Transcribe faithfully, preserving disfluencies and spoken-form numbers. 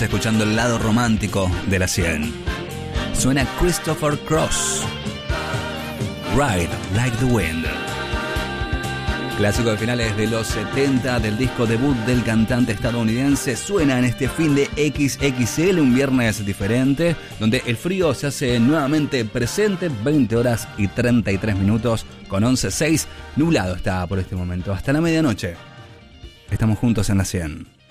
Estás escuchando el lado romántico de la cien. Suena Christopher Cross, Ride Like the Wind. Clásico de finales de los setenta del disco debut del cantante estadounidense. Suena en este fin de equis equis ele, un viernes diferente, donde el frío se hace nuevamente presente. Veinte horas y treinta y tres minutos con once seis. Nublado está por este momento. Hasta la medianoche. Estamos juntos en la cien.